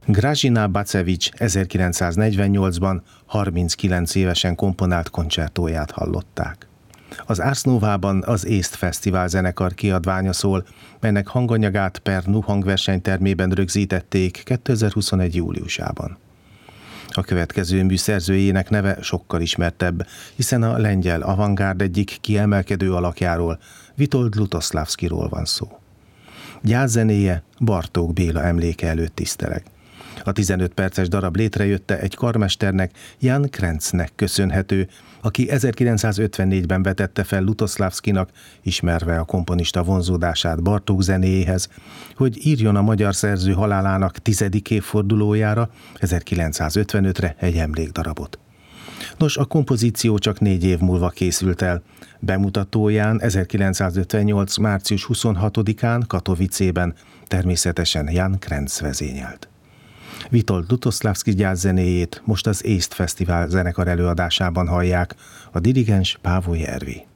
Grażyna Bacevich 1948-ban 39 évesen komponált koncertóját hallották. Az Ars Novában az Észt Fesztivál zenekar kiadványa szól, melynek hanganyagát Pernu hangversenytermében rögzítették 2021. júliusában. A következő mű szerzőjének neve sokkal ismertebb, hiszen a lengyel avantgárd egyik kiemelkedő alakjáról, Witold Lutosławskiról van szó. Gyászzenéje Bartók Béla emléke előtt tiszteleg. A 15 perces darab létrejötte egy karmesternek, Jan Krencnek köszönhető, aki 1954-ben vetette fel Lutosławskinak, ismerve a komponista vonzódását Bartók zenéjéhez, hogy írjon a magyar szerző halálának 10. évfordulójára, 1955-re egy emlékdarabot. Nos, a kompozíció csak 4 év múlva készült el. Bemutatóján 1958. március 26-án Katowicében természetesen Jan Krenc vezényelt. Witold Lutosławski gyászzenéjét most az Észt Fesztivál zenekar előadásában hallják, a dirigens Pávol Jervi.